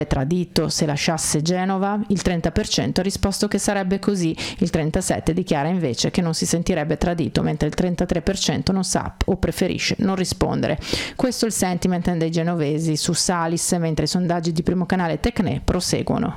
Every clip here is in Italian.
tradito se lasciasse Genova? Il 30% ha risposto che sarebbe così, il 37% dichiara invece che non si sentirebbe tradito, mentre il 33% non sa o preferisce non rispondere. Questo è il sentiment dei genovesi su Salis, mentre i sondaggi di Primo Canale Tecne proseguono.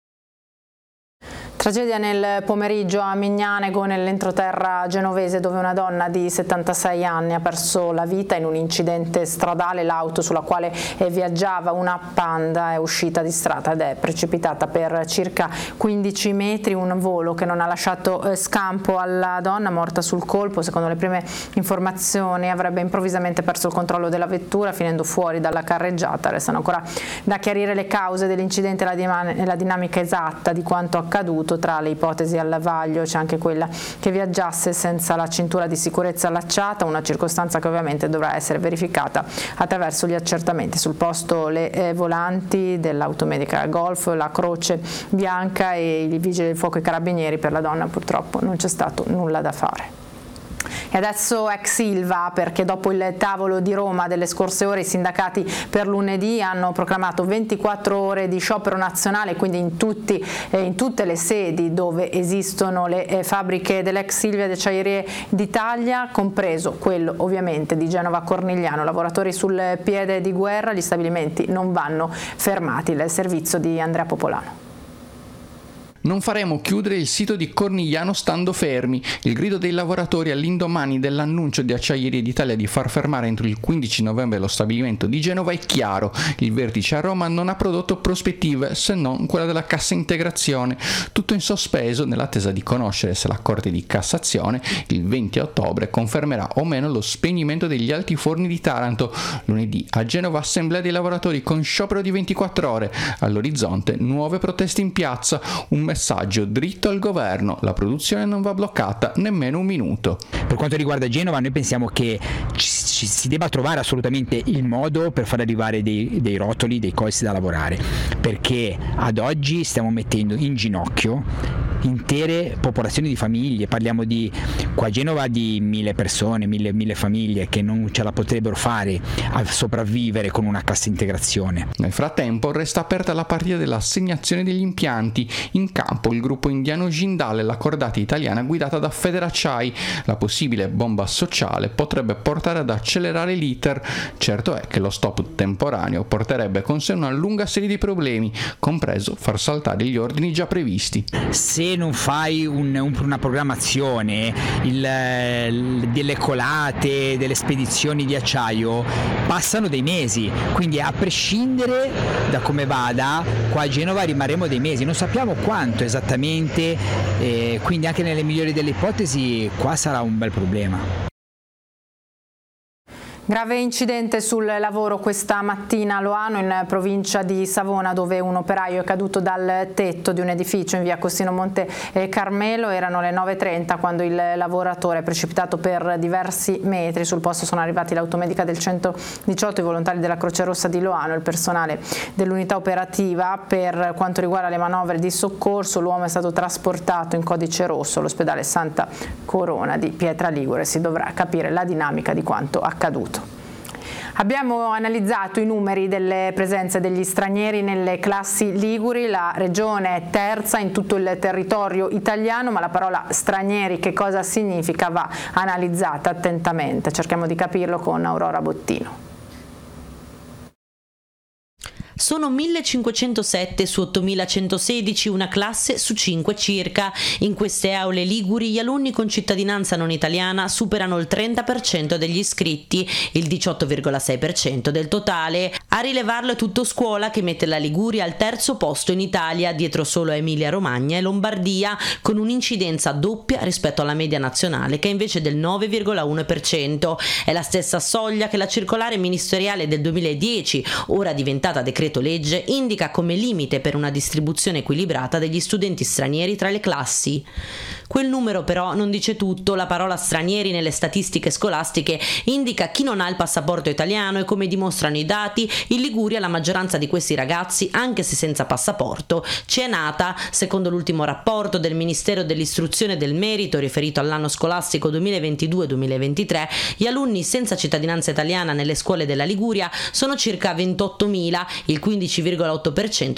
Tragedia nel pomeriggio a Mignanego, nell'entroterra genovese, dove una donna di 76 anni ha perso la vita in un incidente stradale. L'auto sulla quale viaggiava, una Panda, è uscita di strada ed è precipitata per circa 15 metri. Un volo che non ha lasciato scampo alla donna, morta sul colpo. Secondo le prime informazioni avrebbe improvvisamente perso il controllo della vettura, finendo fuori dalla carreggiata. Restano ancora da chiarire le cause dell'incidente e la dinamica esatta di quanto accaduto. Tra le ipotesi al vaglio c'è anche quella che viaggiasse senza la cintura di sicurezza allacciata, una circostanza che ovviamente dovrà essere verificata attraverso gli accertamenti. Sul posto le volanti dell'automedica Golf, la croce bianca e i vigili del fuoco e i carabinieri. Per la donna purtroppo non c'è stato nulla da fare. E adesso ex Ilva, perché dopo il tavolo di Roma delle scorse ore i sindacati per lunedì hanno proclamato 24 ore di sciopero nazionale, quindi in tutte le sedi dove esistono le fabbriche dell'ex Ilva e delle Acciaierie d'Italia, compreso quello ovviamente di Genova Cornigliano. Lavoratori sul piede di guerra, gli stabilimenti non vanno fermati. Il servizio di Andrea Popolano. Non faremo chiudere il sito di Cornigliano stando fermi. Il grido dei lavoratori all'indomani dell'annuncio di Acciaierie d'Italia di far fermare entro il 15 novembre lo stabilimento di Genova è chiaro. Il vertice a Roma non ha prodotto prospettive se non quella della cassa integrazione. Tutto in sospeso nell'attesa di conoscere se la Corte di Cassazione il 20 ottobre confermerà o meno lo spegnimento degli alti forni di Taranto. Lunedì a Genova assemblea dei lavoratori con sciopero di 24 ore. All'orizzonte nuove proteste in piazza. Un messaggio dritto al governo: la produzione non va bloccata nemmeno un minuto. Per quanto riguarda Genova, noi pensiamo che ci si debba trovare assolutamente il modo per far arrivare dei rotoli, dei costi da lavorare, perché ad oggi stiamo mettendo in ginocchio intere popolazioni di famiglie. Parliamo qua a Genova di 1000 persone, 1000 famiglie che non ce la potrebbero fare a sopravvivere con una cassa integrazione. Nel frattempo resta aperta la partita dell'assegnazione degli impianti. In campo il gruppo indiano Jindal e la cordata italiana guidata da Federacciai. La possibile bomba sociale potrebbe portare ad accelerare l'iter. Certo è che lo stop temporaneo porterebbe con sé una lunga serie di problemi, compreso far saltare gli ordini già previsti. Se non fai una programmazione delle colate, delle spedizioni di acciaio, passano dei mesi, quindi a prescindere da come vada, qua a Genova rimarremo dei mesi, non sappiamo quanto esattamente, quindi anche nelle migliori delle ipotesi qua sarà un bel problema. Grave incidente sul lavoro questa mattina a Loano, in provincia di Savona, dove un operaio è caduto dal tetto di un edificio in via Costino Monte Carmelo. Erano le 9:30 quando il lavoratore è precipitato per diversi metri. Sul posto sono arrivati l'automedica del 118, i volontari della Croce Rossa di Loano e il personale dell'unità operativa. Per quanto riguarda le manovre di soccorso, l'uomo è stato trasportato in codice rosso all'ospedale Santa Corona di Pietraligure. Si dovrà capire la dinamica di quanto accaduto. Abbiamo analizzato i numeri delle presenze degli stranieri nelle classi liguri. La regione è terza in tutto il territorio italiano, ma la parola stranieri che cosa significa va analizzata attentamente. Cerchiamo di capirlo con Aurora Bottino. Sono 1507 su 8116, una classe su 5 circa. In queste aule liguri gli alunni con cittadinanza non italiana superano il 30% degli iscritti, il 18,6% del totale. A rilevarlo è tutto Scuola, che mette la Liguria al terzo posto in Italia, dietro solo a Emilia-Romagna e Lombardia, con un'incidenza doppia rispetto alla media nazionale, che è invece del 9,1%. È la stessa soglia che la circolare ministeriale del 2010, ora diventata decreto legge, indica come limite per una distribuzione equilibrata degli studenti stranieri tra le classi. Quel numero però non dice tutto. La parola stranieri nelle statistiche scolastiche indica chi non ha il passaporto italiano e, come dimostrano i dati, in Liguria la maggioranza di questi ragazzi, anche se senza passaporto, ci è nata. Secondo l'ultimo rapporto del Ministero dell'Istruzione e del Merito riferito all'anno scolastico 2022-2023, gli alunni senza cittadinanza italiana nelle scuole della Liguria sono circa 28.000, il 15,8%